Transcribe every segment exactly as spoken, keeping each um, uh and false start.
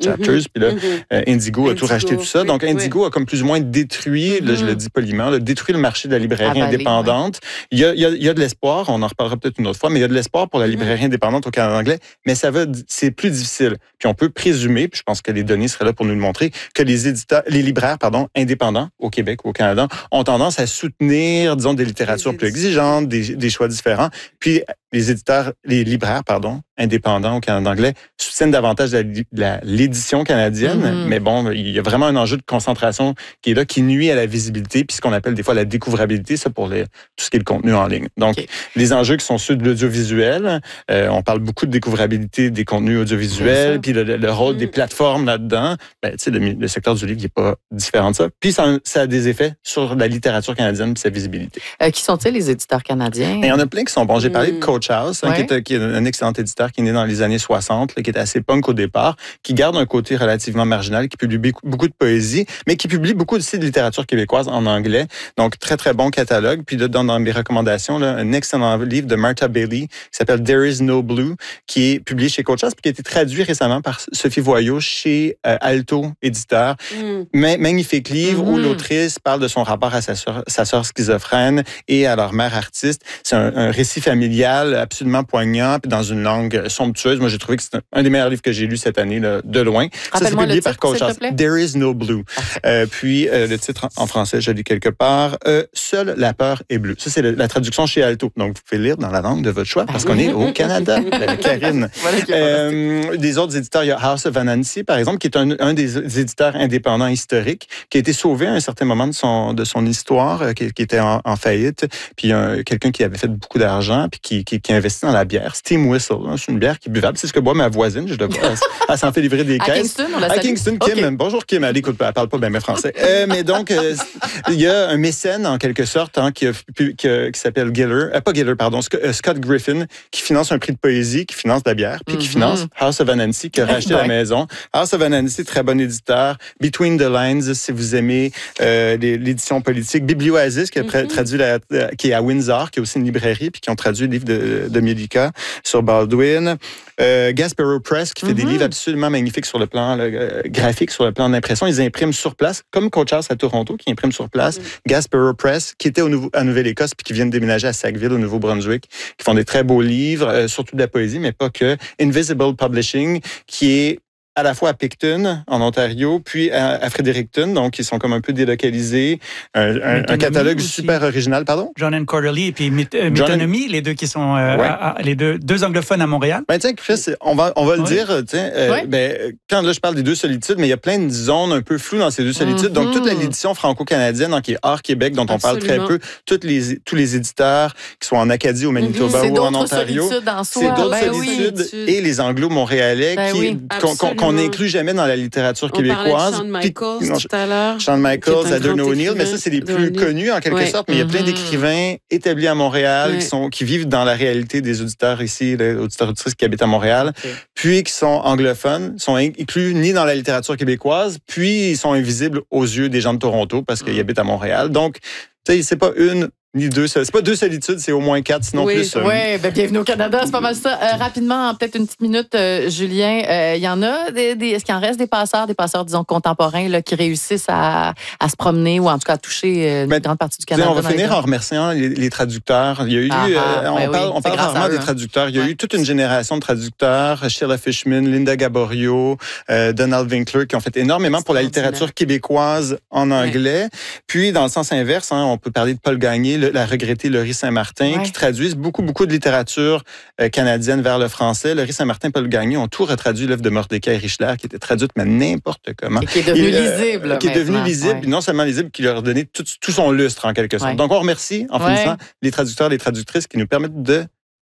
Chapters, Mm-hmm. puis là, mm-hmm. euh, Indigo a Indigo, tout racheté, tout ça. oui, Donc, Indigo oui. a comme plus ou moins détruit, mm-hmm. là, je le dis poliment, là, détruit le marché de la librairie Avalé, indépendante. Ouais. Il, y a, il, y a, il y a de l'espoir, on en reparlera peut-être une autre fois, mais il y a de l'espoir pour la librairie mm-hmm. indépendante au Canada anglais, mais ça va, c'est plus difficile. Puis on peut présumer, puis je pense que les données seraient là pour nous le montrer, que les éditeurs, les libraires, pardon, indépendants au Québec ou au Canada ont tendance à soutenir, disons, des littératures plus exigeantes, des, des choix différents. Puis les éditeurs, les libraires, pardon, indépendants au Canada anglais soutiennent davantage la, la, l'édition canadienne. Mm-hmm. Mais bon, il y a vraiment un enjeu de concentration qui est là, qui nuit à la visibilité, puis ce qu'on appelle des fois la découvrabilité, ça pour les, tout ce qui est le contenu en ligne. Donc, okay. les enjeux qui sont ceux de l'audiovisuel, euh, on parle beaucoup de découvrabilité des contenus audiovisuels, puis le, le rôle mm-hmm. des plateformes là-dedans. Ben, tu sais, le, le secteur du livre n'est pas différent de ça. Puis ça, ça a des effets sur la littérature canadienne puis sa visibilité. Euh, qui sont-ils les éditeurs canadiens? Il y en a plein qui sont bons. J'ai parlé mm. de Coach House, hein, ouais. qui, est, qui est un excellent éditeur qui est né dans les années soixante, là, qui est assez punk au départ, qui garde un côté relativement marginal, qui publie beaucoup de poésie, mais qui publie beaucoup aussi de littérature québécoise en anglais. Donc, très, très bon catalogue. Puis là, dans, dans mes recommandations, là, un excellent livre de Martha Bailey qui s'appelle There is no Blue, qui est publié chez Coach House, puis qui a été traduit récemment par Sophie Voyot chez euh, Alto, éditeur. Mm. Mais, magnifique livre mm-hmm. où l'autrice parle de son rapport à sa sœur, sa sœur schizophrène et à leur mère artiste. C'est un, un récit familial absolument poignant, puis dans une langue somptueuse. Moi, j'ai trouvé que c'est un, un des meilleurs livres que j'ai lu cette année, là, de loin. Ça, c'est publié par Coach House. There is no blue. Euh, puis, euh, le titre en français, je lis quelque part, euh, Seule la peur est bleue. Ça, c'est le, la traduction chez Alto. Donc, vous pouvez lire dans la langue de votre choix, parce qu'on est au Canada, avec Karine. Voilà, euh, des autres éditeurs, il y a House of Anansi, par exemple, qui est un, un des éditeurs indépendants historiques, qui a été sauvé à un certain moment de son, de son histoire, euh, qui, qui était en, en faillite. Puis, euh, quelqu'un qui avait fait beaucoup d'argent, puis qui, qui, qui a investi dans la bière, Steam Whistle. Hein, c'est une bière qui est buvable. C'est ce que boit ma voisine. Je dois voir. Elle, elle s'en fait livrer des à caisses. Kingston, on la à Kingston, Kim. Okay. Bonjour, Kim. Elle écoute pas, elle parle pas bien mais français. euh, mais donc, euh, il y a un mécène, en quelque sorte, hein, qui, a, qui, a, qui s'appelle Giller, euh, pas Giller, pardon, Scott Griffin, qui finance un prix de poésie, qui finance de la bière, puis mm-hmm. qui finance House of Anansi, qui a racheté ouais. la maison. House of Anansi, très bon éditeur. Between the Lines, si vous aimez euh, l'édition politique. Biblioasis, qui a mm-hmm. traduit la, qui est à Windsor, qui est aussi une librairie, puis qui ont traduit le livre de, de Milica sur Baldwin. Euh, Gaspereau Press, qui fait mm-hmm. des livres absolument magnifiques sur le plan là, euh, graphique, sur le plan d'impression. Ils impriment sur place, comme Coach House à Toronto, qui imprime sur place. Mm-hmm. Gaspereau Press, qui était au Nouveau, à Nouvelle-Écosse, puis qui viennent déménager à Sackville, au Nouveau-Brunswick, qui font des très beaux livres, euh, surtout de la poésie, mais pas que. Invisible Publishing, qui est à la fois à Picton, en Ontario, puis à, à Fredericton, donc ils sont comme un peu délocalisés. Un, un, un catalogue aussi. Super original, pardon? John and Quarterly et puis Metonymy, les deux qui sont euh, ouais. à, à, les deux, deux anglophones à Montréal. Ben tiens, Chris, on va, on va le ouais. dire, tiens, euh, ouais. ben, quand là je parle des deux solitudes, mais il y a plein de zones un peu floues dans ces deux solitudes. Mm-hmm. Donc toute l'édition franco-canadienne, donc, qui est hors Québec, dont on Absolument. parle très peu, toutes les, tous les éditeurs qui sont en Acadie, au Manitoba mm-hmm. ou en Ontario, c'est d'autres ben solitudes oui. et les anglo-montréalais ben qui oui. qu'on n'inclut jamais dans la littérature on québécoise. On parlait de Sean Michaels tout à l'heure. Sean Michaels, Adorno O'Neill, mais ça, c'est les plus connus en quelque ouais. sorte. Mais mm-hmm. il y a plein d'écrivains établis à Montréal ouais. qui, sont, qui vivent dans la réalité des auditeurs ici, les auditeurs auditrices qui habitent à Montréal, okay. puis qui sont anglophones, sont inclus ni dans la littérature québécoise, puis ils sont invisibles aux yeux des gens de Toronto parce qu'ils mm. habitent à Montréal. Donc, tu sais, c'est pas une ni deux. C'est pas deux solitudes, c'est au moins quatre, sinon oui, plus. Oui, euh... ben, bienvenue au Canada, c'est pas mal ça. Euh, rapidement, peut-être une petite minute, euh, Julien, il euh, y en a, des, des, est-ce qu'il en reste des passeurs, des passeurs, disons, contemporains, là, qui réussissent à, à se promener ou en tout cas à toucher euh, une ben, grande partie du Canada? On va finir en remerciant les, les traducteurs. Il y a eu, ah, euh, on, ben parle, oui, on parle rarement des traducteurs. Il y a ouais. eu toute une génération de traducteurs, Sheila Fishman, Linda Gaborio, euh, Donald Winkler, qui ont fait énormément pour la littérature québécoise en anglais. Ouais. Puis, dans le sens inverse, hein, on peut parler de Paul Gagné, le, la regrettée Laurie Saint-Martin, ouais. qui traduisent beaucoup, beaucoup de littérature euh, canadienne vers le français. Laurie Saint-Martin et Paul Gagné ont tout retraduit l'œuvre de Mordecai Richler, qui était traduite, mais n'importe comment. Et qui est devenu euh, lisible. Qui est devenu lisible, ouais. non seulement lisible, qui leur a donné tout, tout son lustre, en quelque sorte. Ouais. Donc, on remercie, en ouais. finissant, les traducteurs et les traductrices qui nous permettent de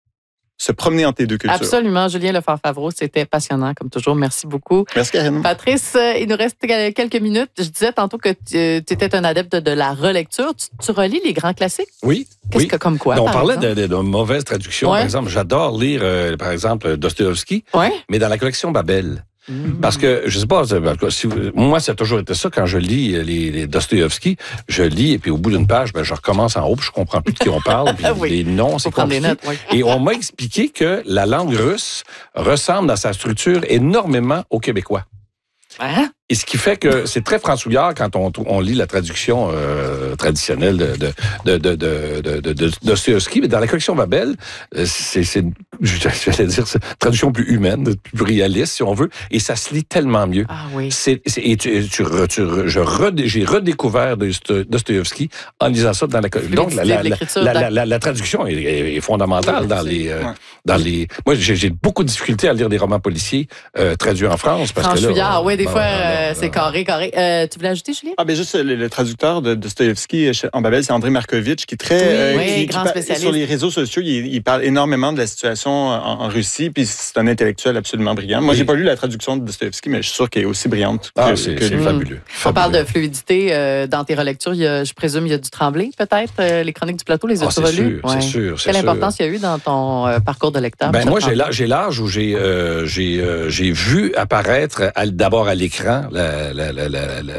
se promener entre les deux cultures. Absolument. Julien Lefort-Favreau, c'était passionnant, comme toujours. Merci beaucoup. Merci, Karine. Patrice, il nous reste quelques minutes. Je disais tantôt que tu étais un adepte de la relecture. Tu, tu relis les grands classiques? Oui. Qu'est-ce oui. que, comme quoi? On parlait de, de, de mauvaises traductions. Ouais. Par exemple, j'adore lire, euh, par exemple, Dostoïevski, ouais. mais dans la collection Babel. Mmh. Parce que, je sais pas, si vous, moi, ça a toujours été ça, quand je lis les, les Dostoïevski, je lis, et puis au bout d'une page, ben, je recommence en haut, puis je comprends plus de qui on parle, puis oui. les noms, c'est compliqué. Des notes, oui. Et on m'a expliqué que la langue russe ressemble dans sa structure énormément au québécois. Hein? Et ce qui fait que c'est très francouillard quand on, on lit la traduction euh, traditionnelle de, de, de, de, de, de, de, de Dostoïevski. Mais dans la collection Babel, c'est, c'est j'allais dire, c'est une traduction plus humaine, plus réaliste, si on veut. Et ça se lit tellement mieux. Ah oui. C'est, c'est, et tu, tu, tu, je redé, j'ai redécouvert Dostoïevski en lisant ça dans la collection. Donc, la, la, la, la, la, la, la traduction est, est, est fondamentale oui, dans les... Euh, ouais. dans les. Moi, j'ai, j'ai beaucoup de difficultés à lire des romans policiers euh, traduits en France. Parce que là, oui, des ben, fois... ben, Euh, c'est carré, carré. Euh, tu voulais ajouter, Julien? Ah, ben juste le, le traducteur de Dostoïevski en Babel, c'est André Markovitch, qui est très... Oui, euh, oui qui, grand qui, spécialiste. Sur les réseaux sociaux, il, il parle énormément de la situation en, en Russie, puis c'est un intellectuel absolument brillant. Moi, oui. j'ai pas lu la traduction de Dostoïevski, mais je suis sûr qu'elle est aussi brillante ah, que, c'est, que c'est lui. fabuleux. On fabuleux. parle de fluidité euh, dans tes relectures. Il y a, je présume il y a du Tremblay, peut-être? Euh, les Chroniques du plateau, les as-tu ah, relues? C'est sûr, ouais. c'est sûr. C'est Quelle sûr. importance il y a eu dans ton euh, parcours de lecteur? Ben moi, j'ai l'âge, j'ai l'âge où j'ai, euh, j'ai, euh, j'ai vu apparaître à, d'abord à l'écran la, la, la, la, la,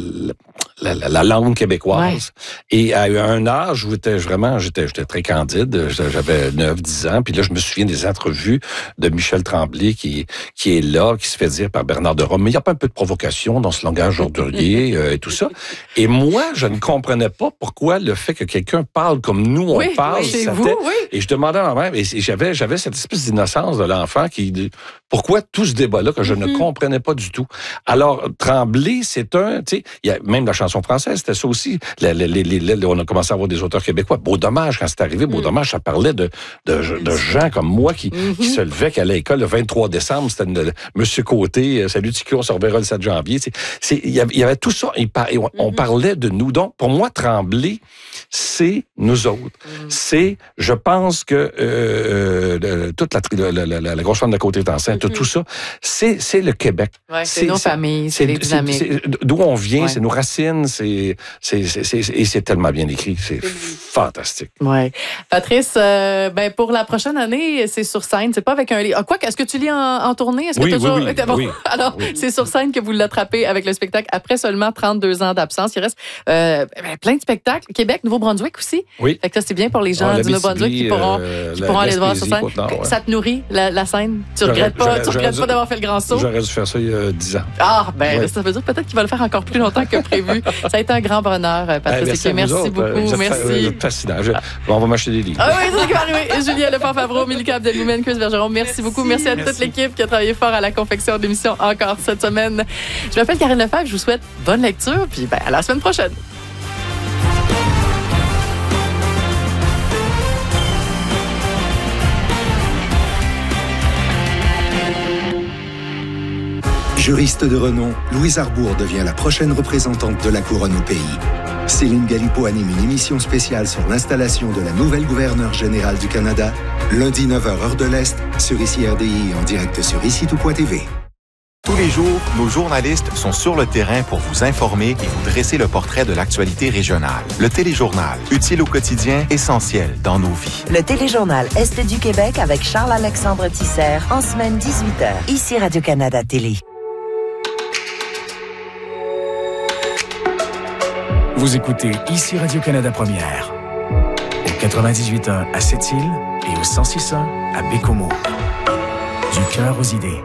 la, la, la langue québécoise. Ouais. Et à un âge où j'étais vraiment, j'étais, j'étais très candide, j'avais neuf dix ans, puis là, je me souviens des entrevues de Michel Tremblay qui, qui est là, qui se fait dire par Bernard de Rome, mais il n'y a pas un peu de provocation dans ce langage ordurier euh, et tout ça. Et moi, je ne comprenais pas pourquoi le fait que quelqu'un parle comme nous, on oui, parle, oui, ça vous, oui. Et je demandais à ma mère, et j'avais, j'avais cette espèce d'innocence de l'enfant qui, pourquoi tout ce débat-là que je mm-hmm. ne comprenais pas du tout. Alors, Tremblay, c'est un, tu sais, il y a même la chanson française, c'était ça aussi. Les, les, les, les, on a commencé à avoir des auteurs québécois. Beau dommage, quand c'est arrivé, Beau mm. dommage, ça parlait de, de, de gens comme moi qui, mm-hmm. qui se levaient, qui allaient à l'école le vingt-trois décembre, c'était une, Monsieur Côté, salut Tico, on se reverra le sept janvier. C'est, c'est, il, y avait, il y avait tout ça, il par, on, mm-hmm. on parlait de nous. Donc, pour moi, Tremblay, c'est nous autres. Mm. C'est, je pense que euh, euh, toute la, la, la, la, la grosse femme de Côté est enceinte, mm-hmm. tout ça, c'est, c'est le Québec. Ouais, c'est, c'est nos c'est, familles, c'est, c'est les dynamiques. C'est, c'est, d'où on vient, ouais. c'est nos racines, c'est, c'est, c'est, c'est, et c'est tellement bien écrit, c'est, c'est fantastique. Ouais. Patrice, euh, ben pour la prochaine année, c'est sur scène, c'est pas avec un livre. Ah, quoi, est-ce que tu lis en, en tournée? Est-ce que oui, t'as oui, toujours... oui, bon. oui. Alors, oui. c'est sur scène que vous l'attrapez avec le spectacle après seulement trente-deux ans d'absence. Il reste euh, ben, plein de spectacles. Québec, Nouveau-Brunswick aussi. Oui. Fait que ça, c'est bien pour les gens ah, du Nouveau-Brunswick qui pourront, euh, qui pourront aller te voir sur scène. Nord, ouais. Ça te nourrit, la, la scène? Tu ne regrettes pas, tu regrettes pas d'avoir fait le grand saut? J'aurais dû faire ça il y a dix ans. Ah, ben, ouais. ça veut dire peut-être qu'il va le faire encore plus longtemps que prévu. Ça a été un grand bonheur, Patrice. merci et merci autres. beaucoup. Vous merci. Vous êtes fascinant. Je... Bon, on va m'acheter des livres. Ah oui, c'est ce qui va arriver. Julien Lefort-Favreau, Milka Abdelmoumen, Chris Bergeron, merci, merci beaucoup. Merci à merci. toute l'équipe qui a travaillé fort à la confection de l'émission encore cette semaine. Je m'appelle Karine Lefebvre, je vous souhaite bonne lecture, puis ben, à la semaine prochaine. Juriste de renom, Louise Arbour devient la prochaine représentante de la couronne au pays. Céline Galipeau anime une émission spéciale sur l'installation de la nouvelle gouverneure générale du Canada, lundi neuf heures heure de l'Est, sur Ici R D I en direct sur ici tout point t v. Tous les jours, nos journalistes sont sur le terrain pour vous informer et vous dresser le portrait de l'actualité régionale. Le Téléjournal, utile au quotidien, essentiel dans nos vies. Le Téléjournal Est du Québec avec Charles-Alexandre Tisser, en semaine dix-huit heures. Ici Radio-Canada Télé. Vous écoutez Ici Radio-Canada Première, au quatre-vingt-dix-huit point un à Sept-Îles et au cent six point un à Bécomo. Du cœur aux idées.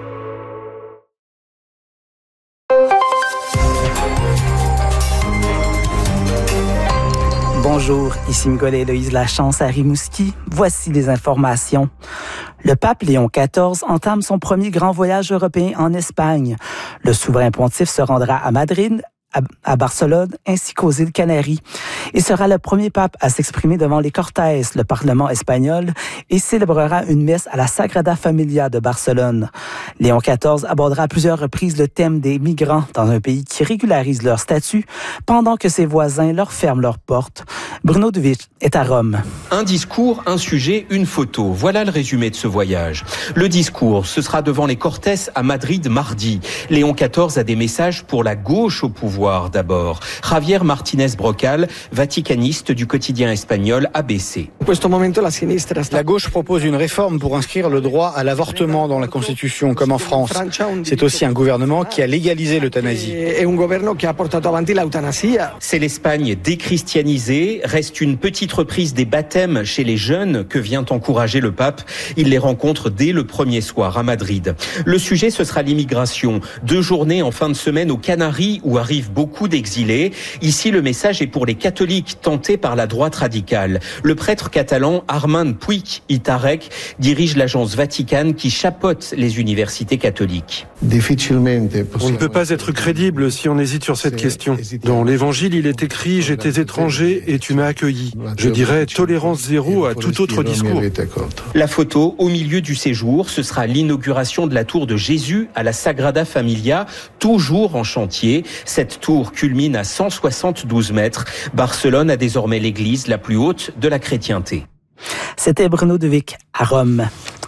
Bonjour, ici Nicolas Héloïse Lachance à Rimouski. Voici les informations. Le pape Léon quatorze entame son premier grand voyage européen en Espagne. Le souverain pontife se rendra à Madrid, à Barcelone ainsi qu'aux îles Canaries. Il sera le premier pape à s'exprimer devant les Cortes, le Parlement espagnol, et célébrera une messe à la Sagrada Familia de Barcelone. Léon quatorze abordera à plusieurs reprises le thème des migrants dans un pays qui régularise leur statut pendant que ses voisins leur ferment leurs portes. Bruno Duvich est à Rome. Un discours, un sujet, une photo. Voilà le résumé de ce voyage. Le discours, ce sera devant les Cortes à Madrid mardi. Léon quatorze a des messages pour la gauche au pouvoir. voir d'abord. Javier Martinez Brocal, vaticaniste du quotidien espagnol A B C. La gauche propose une réforme pour inscrire le droit à l'avortement dans la Constitution, comme en France. C'est aussi un gouvernement qui a légalisé l'euthanasie. C'est l'Espagne déchristianisée. Reste une petite reprise des baptêmes chez les jeunes que vient encourager le pape. Il les rencontre dès le premier soir à Madrid. Le sujet, ce sera l'immigration. Deux journées en fin de semaine aux Canaries où arrivent beaucoup d'exilés. Ici, le message est pour les catholiques tentés par la droite radicale. Le prêtre catalan Armand Puig i Tarek dirige l'agence Vatican qui chapeaute les universités catholiques. On ne peut pas être crédible si on hésite sur cette question. Dans l'Évangile, il est écrit « J'étais étranger et tu m'as accueilli ». Je dirais tolérance zéro à tout autre discours. La photo au milieu du séjour, ce sera l'inauguration de la tour de Jésus à la Sagrada Familia, toujours en chantier. Cette tour culmine à cent soixante-douze mètres. Barcelone a désormais l'église la plus haute de la chrétienté. C'était Bruno Devic à Rome.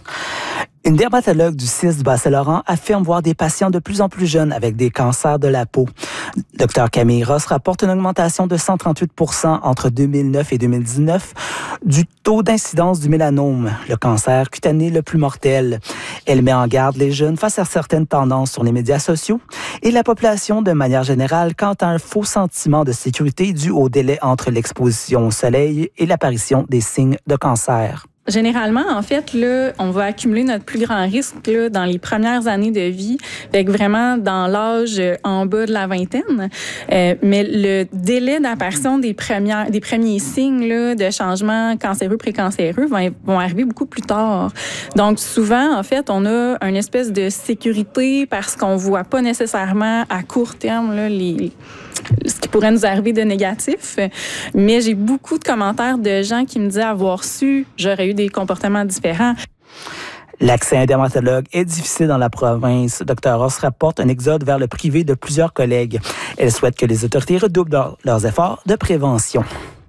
Une dermatologue du C I S du Bas-Saint-Laurent affirme voir des patients de plus en plus jeunes avec des cancers de la peau. Dr Camille Ross rapporte une augmentation de cent trente-huit pour cent entre deux mille neuf et deux mille dix-neuf du taux d'incidence du mélanome, le cancer cutané le plus mortel. Elle met en garde les jeunes face à certaines tendances sur les médias sociaux et la population de manière générale quant à un faux sentiment de sécurité dû au délai entre l'exposition au soleil et l'apparition des signes de cancer. Généralement, en fait, là, on va accumuler notre plus grand risque là, dans les premières années de vie, avec vraiment dans l'âge en bas de la vingtaine. Euh, mais le délai d'apparition des premières, des premiers signes là, de changement cancéreux, précancéreux vont, vont arriver beaucoup plus tard. Donc, souvent, en fait, on a une espèce de sécurité parce qu'on voit pas nécessairement à court terme là, les ce qui pourrait nous arriver de négatif. Mais j'ai beaucoup de commentaires de gens qui me disaient avoir su, j'aurais eu des comportements différents. L'accès à un dermatologue est difficile dans la province. Dr Ross rapporte un exode vers le privé de plusieurs collègues. Elle souhaite que les autorités redoublent leur, leurs efforts de prévention.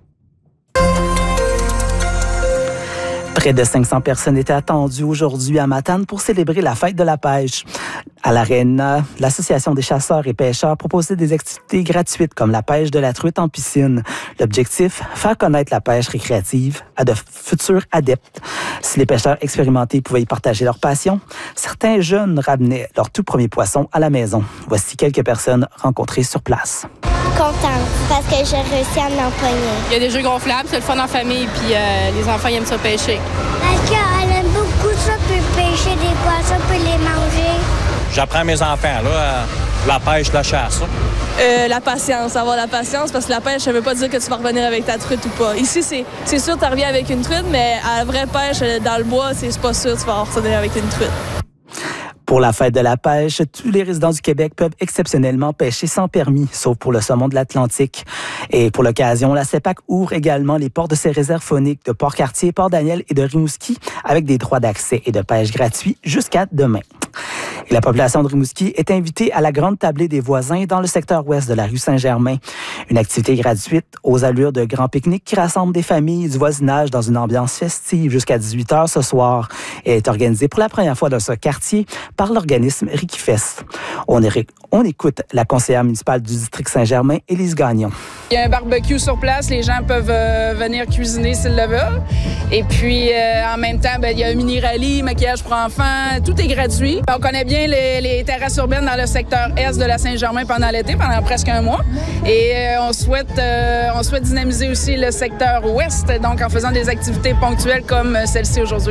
Près de cinq cents personnes étaient attendues aujourd'hui à Matane pour célébrer la fête de la pêche. À l'Arena, l'Association des chasseurs et pêcheurs proposait des activités gratuites comme la pêche de la truite en piscine. L'objectif, faire connaître la pêche récréative à de futurs adeptes. Si les pêcheurs expérimentés pouvaient y partager leur passion, certains jeunes ramenaient leur tout premier poisson à la maison. Voici quelques personnes rencontrées sur place. Contente parce que j'ai réussi à en empoigner. Il y a des jeux gonflables, c'est le fun en famille, puis euh, les enfants ils aiment ça pêcher. Parce qu'elle aime beaucoup ça, peut pêcher des poissons, peut les manger. J'apprends à mes enfants là, la pêche, la chasse. Euh, la patience, avoir la patience, parce que la pêche, ça veut pas dire que tu vas revenir avec ta truite ou pas. Ici, c'est, c'est sûr que tu reviens avec une truite, mais à la vraie pêche, dans le bois, c'est pas sûr que tu vas revenir avec une truite. Pour la fête de la pêche, tous les résidents du Québec peuvent exceptionnellement pêcher sans permis, sauf pour le saumon de l'Atlantique. Et pour l'occasion, la CEPAC ouvre également les portes de ses réserves fauniques de Port-Cartier, Port-Daniel et de Rimouski avec des droits d'accès et de pêche gratuits jusqu'à demain. Et la population de Rimouski est invitée à la grande tablée des voisins dans le secteur ouest de la rue Saint-Germain. Une activité gratuite aux allures de grand pique-nique qui rassemble des familles du voisinage dans une ambiance festive jusqu'à dix-huit heures ce soir. Elle est organisée pour la première fois dans ce quartier par l'organisme Rikifest. On, est, on écoute la conseillère municipale du district Saint-Germain, Élise Gagnon. Il y a un barbecue sur place, les gens peuvent euh, venir cuisiner s'ils le veulent. Et puis, euh, en même temps, ben, il y a un mini-rallye, maquillage pour enfants, tout est gratuit. On connaît bien les, les terrasses urbaines dans le secteur est de la Saint-Germain pendant l'été, pendant presque un mois. Et euh, on, souhaite, euh, on souhaite dynamiser aussi le secteur ouest, donc en faisant des activités ponctuelles comme celle-ci aujourd'hui.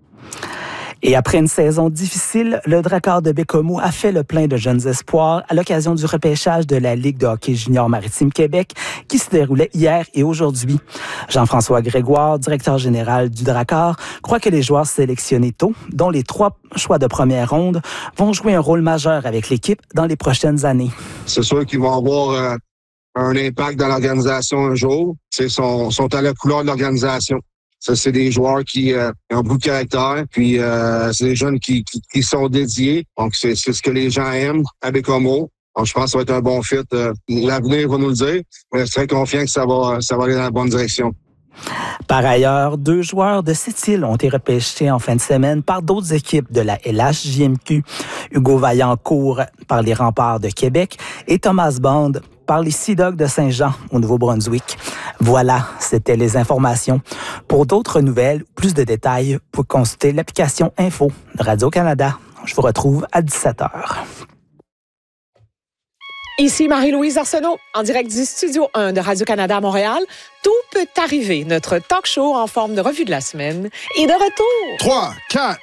Et après une saison difficile, le Drakkar de Bécomo a fait le plein de jeunes espoirs à l'occasion du repêchage de la Ligue de hockey junior maritime Québec qui se déroulait hier et aujourd'hui. Jean-François Grégoire, directeur général du Drakkar, croit que les joueurs sélectionnés tôt, dont les trois choix de première ronde, vont jouer un rôle majeur avec l'équipe dans les prochaines années. C'est sûr qu'ils vont avoir euh, un impact dans l'organisation un jour. Ils sont, sont à la couleur de l'organisation. Ça, c'est des joueurs qui euh, ont beaucoup de caractère, puis euh, c'est des jeunes qui, qui, qui sont dédiés. Donc, c'est, c'est ce que les gens aiment à Bécomo. Donc, je pense que ça va être un bon fit. Euh, l'avenir va nous le dire, mais je suis très confiant que ça va, ça va aller dans la bonne direction. Par ailleurs, deux joueurs de Sept-Îles ont été repêchés en fin de semaine par d'autres équipes de la L H J M Q. Hugo Vaillancourt par les Remparts de Québec et Thomas Bond par les Sea Dogs de Saint-Jean au Nouveau-Brunswick. Voilà, c'était les informations. Pour d'autres nouvelles, plus de détails, vous pouvez consulter l'application Info de Radio-Canada. Je vous retrouve à dix-sept heures. Ici Marie-Louise Arsenault, en direct du Studio un de Radio-Canada à Montréal. Tout peut arriver, notre talk show en forme de revue de la semaine est de retour. trois, quatre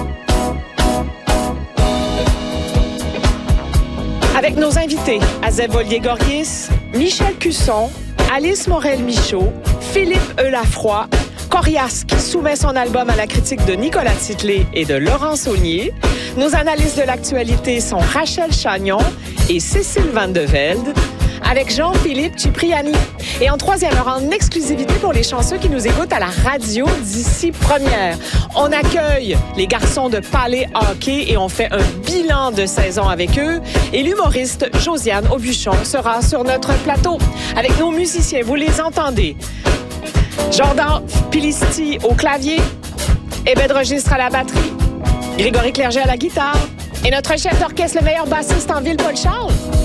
Avec nos invités, Azeb Ollier-Gorgis, Michel Cusson, Alice Morel-Michaud, Philippe Eulafroy, Corias qui soumet son album à la critique de Nicolas Titley et de Laurent Saulnier. Nos analystes de l'actualité sont Rachel Chagnon et Cécile Van de Velde, avec Jean-Philippe Cipriani. Et en troisième heure, en exclusivité pour les chanceux qui nous écoutent à la radio d'ici première, on accueille les garçons de Palais Hockey et on fait un bilan de saison avec eux. Et l'humoriste Josiane Aubuchon sera sur notre plateau. Avec nos musiciens, vous les entendez. Jordan Pilisti au clavier, Ebed Registre à la batterie, Grégory Clerget à la guitare et notre chef d'orchestre, le meilleur bassiste en ville, Paul Charles.